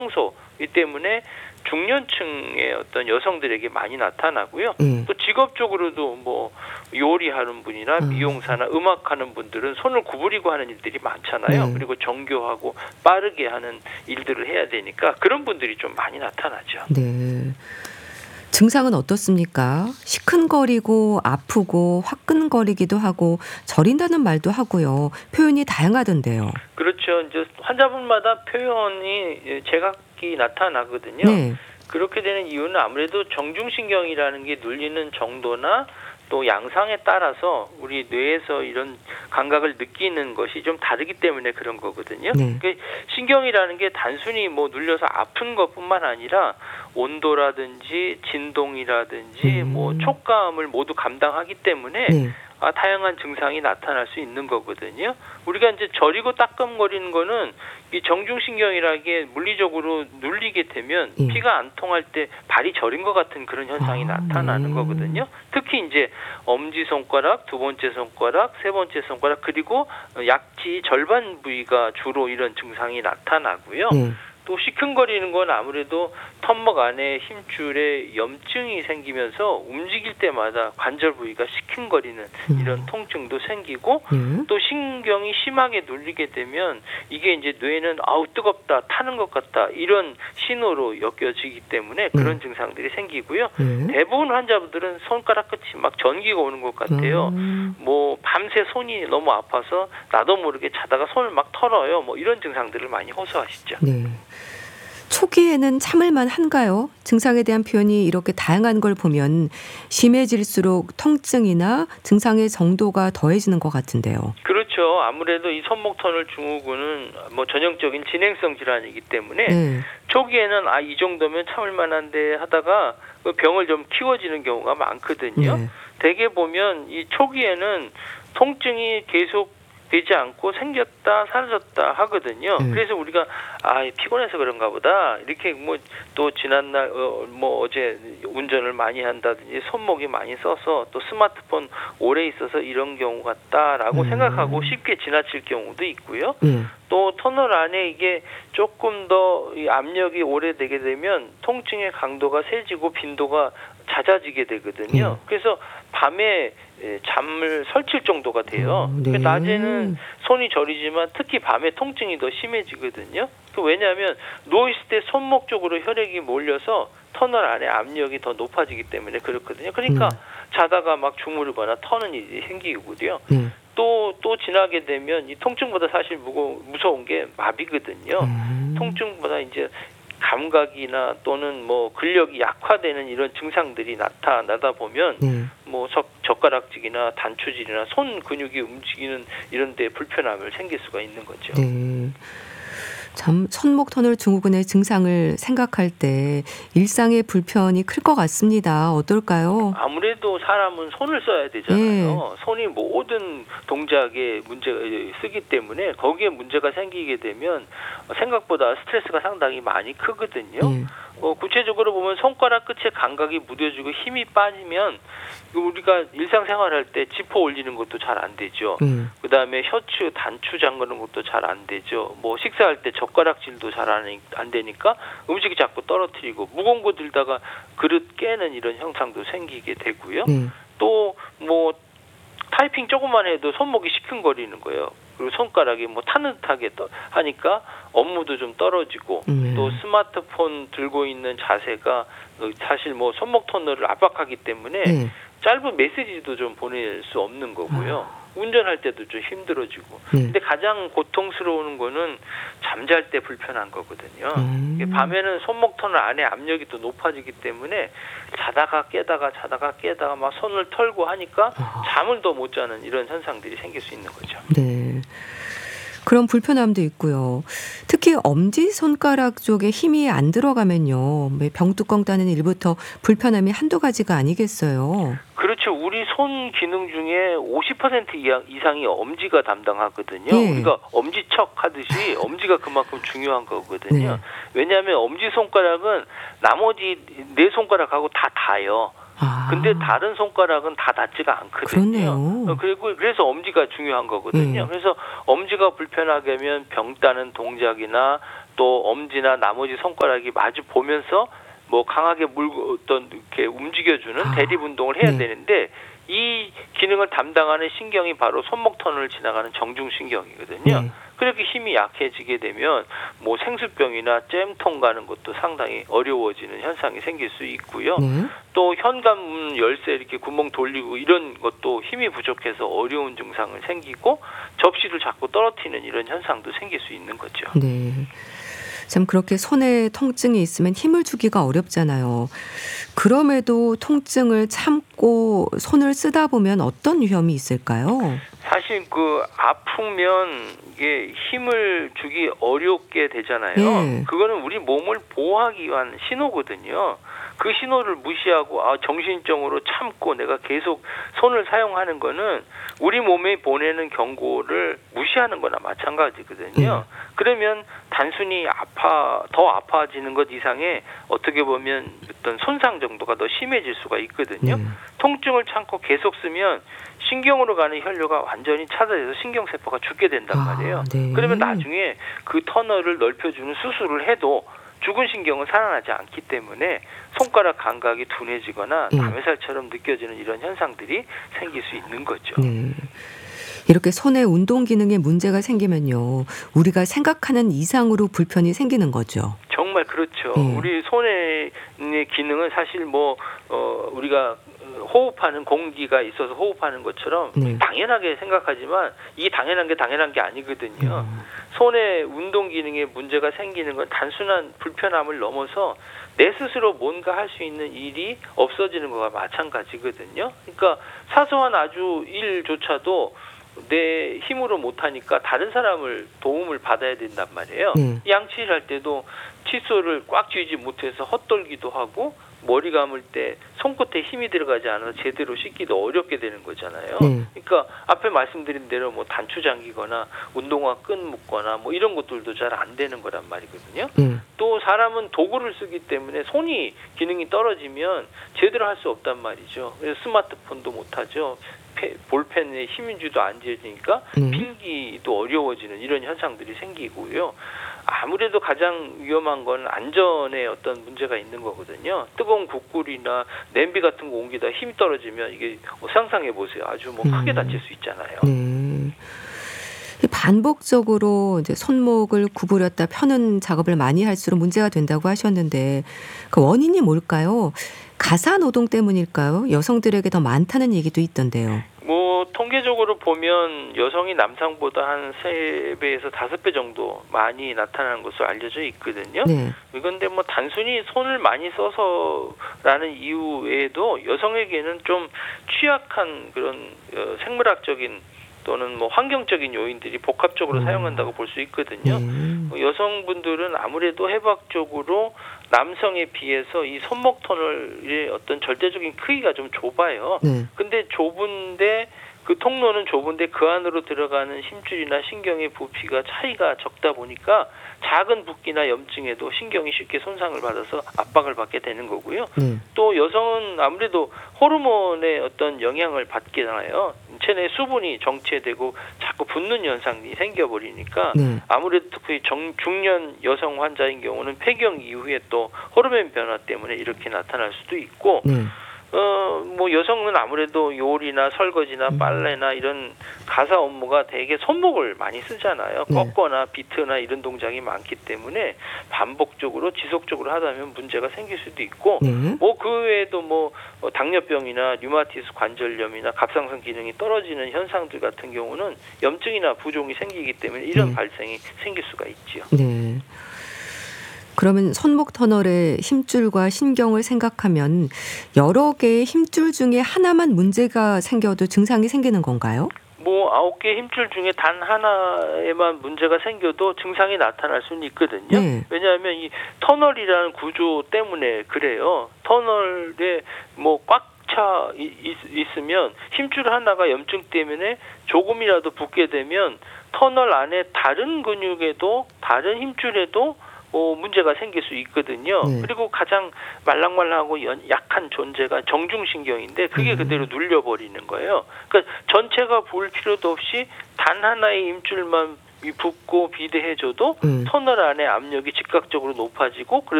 평소이기 때문에 중년층의 어떤 여성들에게 많이 나타나고요. 또 직업적으로도 뭐 요리하는 분이나 미용사나 음악하는 분들은 손을 구부리고 하는 일들이 많잖아요. 그리고 정교하고 빠르게 하는 일들을 해야 되니까 그런 분들이 좀 많이 나타나죠. 네. 증상은 어떻습니까? 시큰거리고 아프고 화끈거리기도 하고 저린다는 말도 하고요. 표현이 다양하던데요. 그렇죠. 이제 환자분마다 표현이 제각기 나타나거든요. 네. 그렇게 되는 이유는 아무래도 정중신경이라는 게 눌리는 정도나 또 양상에 따라서 우리 뇌에서 이런 감각을 느끼는 것이 좀 다르기 때문에 그런 거거든요. 네. 그러니까 신경이라는 게 단순히 뭐 눌려서 아픈 것뿐만 아니라 온도라든지 진동이라든지 뭐 촉감을 모두 감당하기 때문에 네. 다양한 증상이 나타날 수 있는 거거든요. 우리가 이제 저리고 따끔거리는 거는 이 정중신경이라는 게 물리적으로 눌리게 되면 피가 안 통할 때 발이 저린 것 같은 그런 현상이 나타나는 거거든요. 특히 이제 엄지손가락, 두 번째 손가락, 세 번째 손가락 그리고 약지 절반 부위가 주로 이런 증상이 나타나고요. 또 시큰거리는 건 아무래도 턱목 안에 힘줄에 염증이 생기면서 움직일 때마다 관절 부위가 시큰거리는 이런 통증도 생기고 또 신경이 심하게 눌리게 되면 이게 이제 뇌는 아우 뜨겁다 타는 것 같다 이런 신호로 여겨지기 때문에 그런 증상들이 생기고요. 대부분 환자분들은 손가락 끝이 막 전기가 오는 것 같아요. 뭐 밤새 손이 너무 아파서 나도 모르게 자다가 손을 막 털어요. 뭐 이런 증상들을 많이 호소하시죠. 네. 초기에는 참을만 한가요? 증상에 대한 표현이 이렇게 다양한 걸 보면 심해질수록 통증이나 증상의 정도가 더해지는 것 같은데요. 그렇죠. 아무래도 이 손목 터널 증후군은 뭐 전형적인 진행성 질환이기 때문에 초기에는 이 정도면 참을 만한데 하다가 병을 좀 키워지는 경우가 많거든요. 대개 보면 이 초기에는 통증이 계속 되지 않고 생겼다 사라졌다 하거든요. 그래서 우리가 피곤해서 그런가 보다 이렇게 뭐 또 지난날 뭐 어제 운전을 많이 한다든지 손목이 많이 써서 또 스마트폰 오래 있어서 이런 경우 같다라고 생각하고 쉽게 지나칠 경우도 있고요. 또 터널 안에 이게 조금 더 이 압력이 오래되게 되면 통증의 강도가 세지고 빈도가 잦아지게 되거든요. 그래서 밤에 잠을 설칠 정도가 돼요. 낮에는 손이 저리지만 특히 밤에 통증이 더 심해지거든요. 왜냐하면 누워있을 때 손목 쪽으로 혈액이 몰려서 터널 안에 압력이 더 높아지기 때문에 그렇거든요. 그러니까 자다가 막 주무르거나 터는 일이 생기고요. 또 지나게 되면 이 통증보다 사실 무서운 게 마비거든요. 통증보다 이제 감각이나 또는 뭐 근력이 약화되는 이런 증상들이 나타나다 보면 뭐 젓가락질이나 단추질이나 손 근육이 움직이는 이런 데 불편함을 생길 수가 있는 거죠. 네. 참 손목 터널 증후군의 증상을 생각할 때 일상의 불편이 클 것 같습니다. 어떨까요? 아무래도 사람은 손을 써야 되잖아요. 손이 모든 동작에 문제가 쓰기 때문에 거기에 문제가 생기게 되면 생각보다 스트레스가 상당히 많이 크거든요. 구체적으로 보면 손가락 끝에 감각이 무뎌지고 힘이 빠지면 우리가 일상생활할 때 지퍼 올리는 것도 잘 안 되죠. 그다음에 셔츠 단추 잠그는 것도 잘 안 되죠. 뭐 식사할 때 젓가락질도 잘 안 되니까 음식이 자꾸 떨어뜨리고 무거운 거 들다가 그릇 깨는 이런 현상도 생기게 되고요. 또 뭐 타이핑 조금만 해도 손목이 시큰거리는 거예요. 그리고 손가락이 뭐 타는 듯하게 하니까 업무도 좀 떨어지고 또 스마트폰 들고 있는 자세가 사실 뭐 손목 터널을 압박하기 때문에 짧은 메시지도 좀 보낼 수 없는 거고요. 운전할 때도 좀 힘들어지고. 근데 가장 고통스러운 거는 잠잘 때 불편한 거거든요. 밤에는 손목 터널 안에 압력이 또 높아지기 때문에 자다가 깨다가 막 손을 털고 하니까 잠을 더 못 자는 이런 현상들이 생길 수 있는 거죠. 네. 그런 불편함도 있고요. 특히 엄지손가락 쪽에 힘이 안 들어가면요. 병뚜껑 따는 일부터 불편함이 한두 가지가 아니겠어요. 그렇죠. 우리 손 기능 중에 50% 이상이 엄지가 담당하거든요. 우리가 엄지척 하듯이 엄지가 그만큼 중요한 거거든요. 왜냐하면 엄지손가락은 나머지 네 손가락하고 다 닿아요. 근데 다른 손가락은 다 낫지가 않거든요. 그렇네요. 그래서 엄지가 중요한 거거든요. 그래서 엄지가 불편하게 하면 병 따는 동작이나 또 엄지나 나머지 손가락이 마주 보면서 뭐 강하게 물고 어떤 이렇게 움직여주는 대립 운동을 해야 되는데 이 기능을 담당하는 신경이 바로 손목 터널을 지나가는 정중신경이거든요. 그렇게 힘이 약해지게 되면 뭐 생수병이나 잼통 가는 것도 상당히 어려워지는 현상이 생길 수 있고요. 또 현관문 열쇠 이렇게 구멍 돌리고 이런 것도 힘이 부족해서 어려운 증상을 생기고 접시를 자꾸 떨어뜨리는 이런 현상도 생길 수 있는 거죠. 네. 참 그렇게 손에 통증이 있으면 힘을 주기가 어렵잖아요. 그럼에도 통증을 참고 손을 쓰다 보면 어떤 위험이 있을까요? 사실 아프면 이게 힘을 주기 어렵게 되잖아요. 그거는 우리 몸을 보호하기 위한 신호거든요. 그 신호를 무시하고 정신적으로 참고 내가 계속 손을 사용하는 거는 우리 몸에 보내는 경고를 무시하는 거나 마찬가지거든요. 그러면 단순히 더 아파지는 것 이상의 어떻게 보면 어떤 손상 정도가 더 심해질 수가 있거든요. 통증을 참고 계속 쓰면 신경으로 가는 혈류가 완전히 차단돼서 신경세포가 죽게 된단 말이에요. 그러면 나중에 그 터널을 넓혀주는 수술을 해도 죽은 신경은 살아나지 않기 때문에 손가락 감각이 둔해지거나 담회살처럼 느껴지는 이런 현상들이 생길 수 있는 거죠. 이렇게 손의 운동 기능에 문제가 생기면요, 우리가 생각하는 이상으로 불편이 생기는 거죠. 정말 그렇죠. 우리 손의 기능은 사실 우리가 호흡하는 공기가 있어서 호흡하는 것처럼 당연하게 생각하지만 이 당연한 게 아니거든요. 손의 운동 기능에 문제가 생기는 건 단순한 불편함을 넘어서 내 스스로 뭔가 할 수 있는 일이 없어지는 것과 마찬가지거든요. 그러니까 사소한 아주 일조차도 내 힘으로 못하니까 다른 사람을 도움을 받아야 된단 말이에요. 양치를 할 때도 칫솔을 꽉 쥐지 못해서 헛돌기도 하고 머리 감을 때 손끝에 힘이 들어가지 않아서 제대로 씻기도 어렵게 되는 거잖아요. 그러니까 앞에 말씀드린 대로 단추 잠기거나 운동화 끈 묶거나 이런 것들도 잘 안 되는 거란 말이거든요. 또 사람은 도구를 쓰기 때문에 손이 기능이 떨어지면 제대로 할 수 없단 말이죠. 그래서 스마트폰도 못하죠. 볼펜에 힘인지도 안 지어지니까 필기도 어려워지는 이런 현상들이 생기고요. 아무래도 가장 위험한 건 안전에 어떤 문제가 있는 거거든요. 뜨거운 국물이나 냄비 같은 거 옮기다 힘이 떨어지면 이게 상상해 보세요. 아주 크게 다칠 수 있잖아요. 반복적으로 이제 손목을 구부렸다 펴는 작업을 많이 할수록 문제가 된다고 하셨는데 그 원인이 뭘까요? 가사 노동 때문일까요? 여성들에게 더 많다는 얘기도 있던데요. 통계적으로 보면 여성이 남성보다 한 3배에서 5배 정도 많이 나타나는 것으로 알려져 있거든요. 그런데 단순히 손을 많이 써서라는 이유 외에도 여성에게는 좀 취약한 그런 생물학적인 또는 환경적인 요인들이 복합적으로 사용한다고 볼 수 있거든요. 여성분들은 아무래도 해박적으로 남성에 비해서 이 손목 터널의 어떤 절대적인 크기가 좀 좁아요. 근데 좁은데 그 통로는 좁은데 그 안으로 들어가는 힘줄이나 신경의 부피가 차이가 적다 보니까 작은 붓기나 염증에도 신경이 쉽게 손상을 받아서 압박을 받게 되는 거고요. 또 여성은 아무래도 호르몬의 어떤 영향을 받게 되나요. 체내 수분이 정체되고 자꾸 붓는 현상이 생겨버리니까 아무래도 특히 중년 여성 환자인 경우는 폐경 이후에 또 호르몬 변화 때문에 이렇게 나타날 수도 있고 여성은 아무래도 요리나 설거지나 빨래나 이런 가사 업무가 되게 손목을 많이 쓰잖아요. 꺾거나 비트나 이런 동작이 많기 때문에 반복적으로 지속적으로 하다 보면 문제가 생길 수도 있고 그 외에도 당뇨병이나 류마티스 관절염이나 갑상선 기능이 떨어지는 현상들 같은 경우는 염증이나 부종이 생기기 때문에 이런 발생이 생길 수가 있죠. 그러면 손목 터널의 힘줄과 신경을 생각하면 여러 개의 힘줄 중에 하나만 문제가 생겨도 증상이 생기는 건가요? 9개 힘줄 중에 단 하나에만 문제가 생겨도 증상이 나타날 수는 있거든요. 왜냐하면 이 터널이라는 구조 때문에 그래요. 터널에 꽉 차 있으면 힘줄 하나가 염증 때문에 조금이라도 붓게 되면 터널 안에 다른 근육에도 다른 힘줄에도 문제가 생길 수 있거든요. 그리고 가장 말랑말랑하고 약한 존재가 정중신경인데 그게 그대로 눌려버리는 거예요. 그러니까 전체가 부을 필요도 없이 단 하나의 임줄만 붓고 비대해줘도 터널 안에 압력이 즉각적으로 높아지고